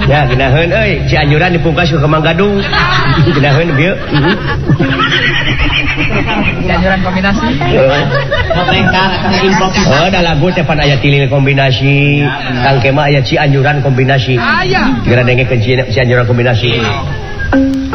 Ya, geunaheun euy, Cianjuran dipungkas ke Manggadung. Geunaheun bieu. Cianjuran kombinasi. Oh, da lagu teh pan aya tilil kombinasi. Kang Kema aya Cianjuran kombinasi. Aya. Geura dengekeun Cianjuran kombinasi.